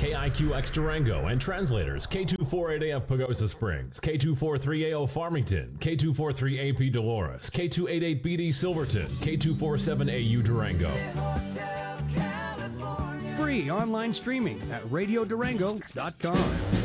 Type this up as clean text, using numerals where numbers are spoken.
KIQX Durango and translators K248AF Pagosa Springs, K243AO Farmington, K243AP Dolores, K288BD Silverton, K247AU Durango. Free online streaming at radiodurango.com.